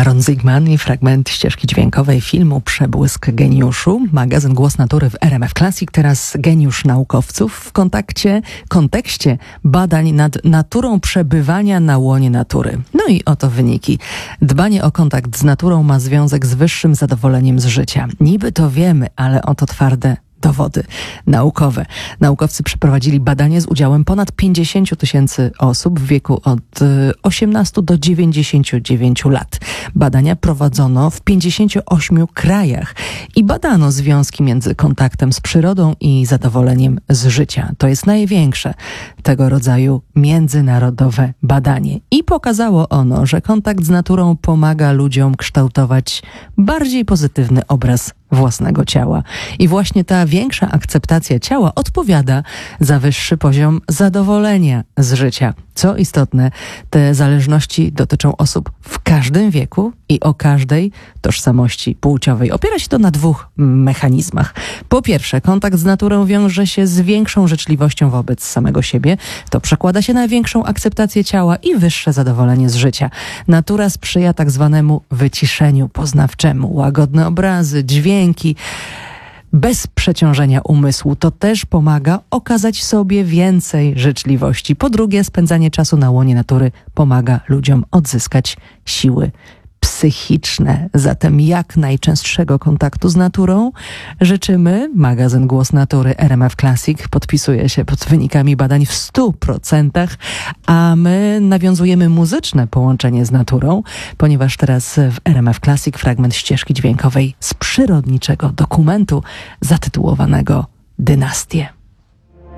Aaron Zigman i fragment ścieżki dźwiękowej filmu Przebłysk geniuszu. Magazyn Głos Natury w RMF Classic. Teraz geniusz naukowców w kontekście badań nad naturą przebywania na łonie natury. No i oto wyniki. Dbanie o kontakt z naturą ma związek z wyższym zadowoleniem z życia. Niby to wiemy, ale oto twarde dowody naukowe. Naukowcy przeprowadzili badanie z udziałem ponad 50 000 osób w wieku od 18 do 99 lat. Badania prowadzono w 58 krajach i badano związki między kontaktem z przyrodą i zadowoleniem z życia. To jest największe tego rodzaju międzynarodowe badanie. I pokazało ono, że kontakt z naturą pomaga ludziom kształtować bardziej pozytywny obraz własnego ciała. I właśnie ta większa akceptacja ciała odpowiada za wyższy poziom zadowolenia z życia. Co istotne, te zależności dotyczą osób w każdym wieku i o każdej tożsamości płciowej. Opiera się to na dwóch mechanizmach. Po pierwsze, kontakt z naturą wiąże się z większą życzliwością wobec samego siebie. To przekłada się na większą akceptację ciała i wyższe zadowolenie z życia. Natura sprzyja tak zwanemu wyciszeniu poznawczemu. Łagodne obrazy, dźwięki, bez przeciążenia umysłu. To też pomaga okazać sobie więcej życzliwości. Po drugie, spędzanie czasu na łonie natury pomaga ludziom odzyskać siły psychiczne. Zatem jak najczęstszego kontaktu z naturą życzymy. Magazyn Głos Natury RMF Classic podpisuje się pod wynikami badań w 100%, a my nawiązujemy muzyczne połączenie z naturą, ponieważ teraz w RMF Classic fragment ścieżki dźwiękowej z przyrodniczego dokumentu zatytułowanego Dynastie.